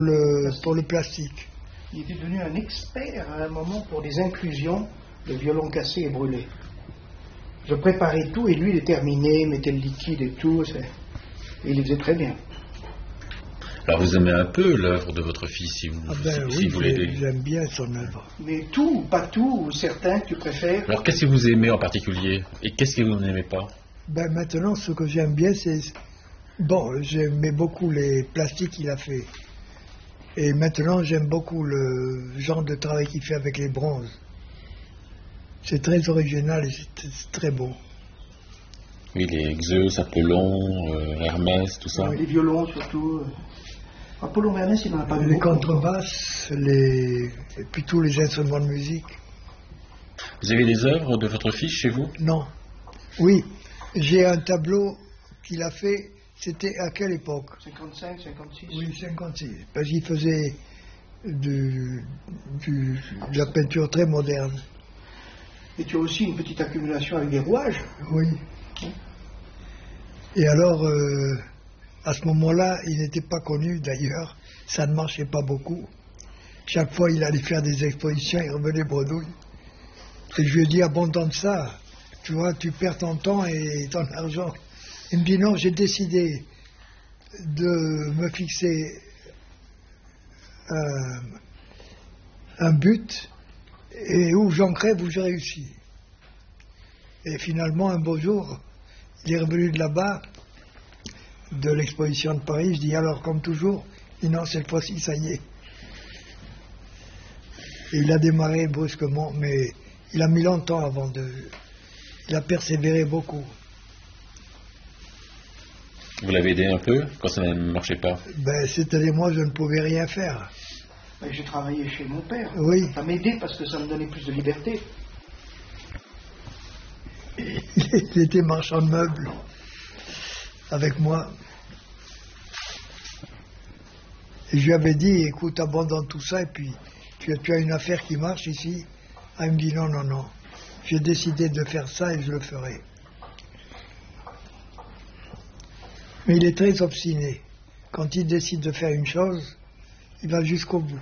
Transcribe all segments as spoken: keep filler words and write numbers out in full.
Le, pour le plastique. Il était devenu un expert à un moment pour des inclusions de violons cassés et brûlés. Je préparais tout et lui il terminait, mettait le liquide et tout. Et il le faisait très bien. Alors vous aimez un peu l'œuvre de votre fils si vous, ah ben si, oui, si vous l'aidez. J'aime bien son œuvre. Mais tout, pas tout, ou certains que tu préfères. Alors qu'est-ce que vous aimez en particulier et qu'est-ce que vous n'aimez pas? Ben maintenant, ce que j'aime bien, c'est... Bon, j'aimais beaucoup les plastiques qu'il a fait. Et maintenant, j'aime beaucoup le genre de travail qu'il fait avec les bronzes. C'est très original et c'est très beau. Oui, les Zeus, Apollon, euh, Hermès, tout ça. Oui, les violons surtout. Apollon, Hermès, il n'en a pas Les beaucoup. contrebasses, les... et puis tous les instruments de musique. Vous avez des œuvres de votre fils chez vous? Non. Oui, j'ai un tableau qu'il a fait. C'était à quelle époque? cinquante-cinq, cinquante-six. Oui, cinquante-six. Parce qu'il faisait du, du, de la peinture très moderne. Et tu as aussi une petite accumulation avec des rouages. Oui. Et alors, euh, à ce moment-là, il n'était pas connu d'ailleurs. Ça ne marchait pas beaucoup. Chaque fois, il allait faire des expositions, il revenait bredouille. Et je lui ai dit, abandonne ça. Tu vois, tu perds ton temps et ton argent. Il me dit non, j'ai décidé de me fixer un, un but et où j'en crève, où je réussis. Et finalement, un beau jour, il est revenu de là-bas, de l'exposition de Paris. Je dis alors, comme toujours, il dit non, cette fois-ci, ça y est. Et il a démarré brusquement, mais il a mis longtemps avant de... Il a persévéré beaucoup. Vous l'avez aidé un peu quand ça ne marchait pas? Ben, c'est-à-dire, moi, je ne pouvais rien faire. Ben, j'ai travaillé chez mon père. Oui. Ça m'aidait parce que ça me donnait plus de liberté. Il était marchand de meubles avec moi. Et je lui avais dit, écoute, abandonne tout ça et puis tu as, tu as une affaire qui marche ici. Ah, il me dit non, non, non. J'ai décidé de faire ça et je le ferai. Mais il est très obstiné. Quand il décide de faire une chose, il va jusqu'au bout.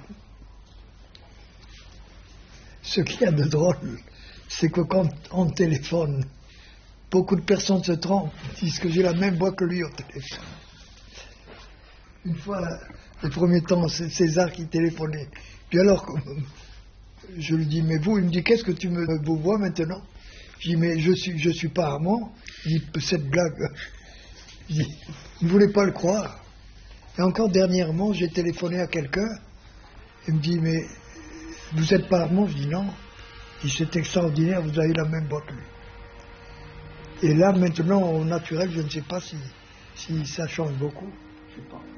Ce qu'il y a de drôle, c'est que quand on téléphone, beaucoup de personnes se trompent, disent que j'ai la même voix que lui au téléphone. Une fois, les premiers temps, c'est César qui téléphonait. Puis alors, je lui dis, mais vous, il me dit, qu'est-ce que tu me vous vois maintenant? Je dis, mais je suis, je suis pas Armand. Il dit, cette blague... Il ne voulait pas le croire. Et encore dernièrement, j'ai téléphoné à quelqu'un. Il me dit, mais vous n'êtes pas Armand? Je dis non. Il dit, c'est extraordinaire, vous avez la même voix que lui. Et là, maintenant, au naturel, je ne sais pas si, si ça change beaucoup. Je sais pas.